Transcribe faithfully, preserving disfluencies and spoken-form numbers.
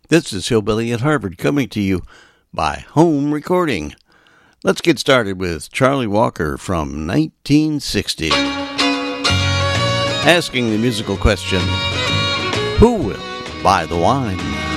This is Hillbilly at Harvard coming to you by home recording. Let's get started with Charlie Walker from nineteen sixty. Asking the musical question, who will buy the wine?